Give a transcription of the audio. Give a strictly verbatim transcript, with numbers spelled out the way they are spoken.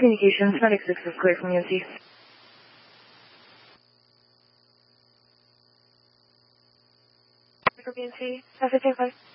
Communications, nine six is clear from U N C. For B N C, F H A five.